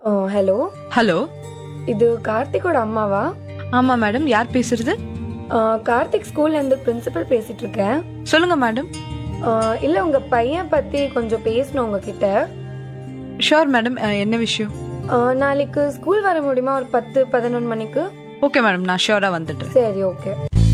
Hello. Hello. இது கார்த்திகோட அம்மாவா? ஆமா மேடம், யார் பேசுறது? கார்த்திக் ஸ்கூல்ல இருந்து பிரின்சிபல் பேசிட்டு இருக்கேன். சொல்லுங்க மேடம். இல்ல உங்க பையன் பத்தி கொஞ்சம் பேசணும் உங்ககிட்ட. ஷோர் மேடம், என்ன விஷயம்? நாளைக்கு ஸ்கூல் வர முடியுமா? ஒரு 10-11 மணிக்கு. ஓகே மேடம், நான் ஷோரா வந்துடுறேன். சரி, ஓகே.